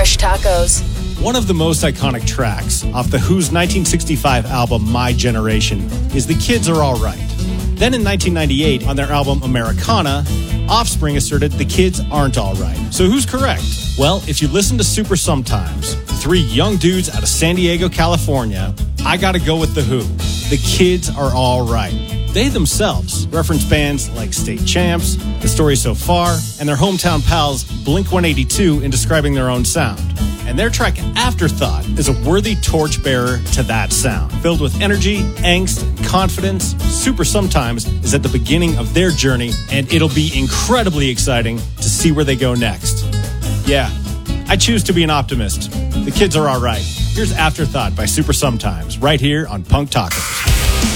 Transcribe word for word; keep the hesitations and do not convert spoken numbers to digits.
fresh tacos. One of the most iconic tracks off the Who's nineteen sixty-five album My Generation is The Kids Are All Right. Then in nineteen ninety-eight, on their album Americana, Offspring asserted the kids aren't all right. So who's correct? Well, if you listen to Super Sometimes, three young dudes out of San Diego, California, I gotta go with The Who. The kids are all right. They themselves reference bands like State Champs, The Story So Far, and their hometown pals Blink one eighty-two in describing their own sound. And their track Afterthought is a worthy torchbearer to that sound. Filled with energy, angst, and confidence, Super Sometimes is at the beginning of their journey, and it'll be incredibly exciting to see where they go next. Yeah, I choose to be an optimist. The kids are all right. Here's Afterthought by Super Sometimes, right here on Punk Tacos.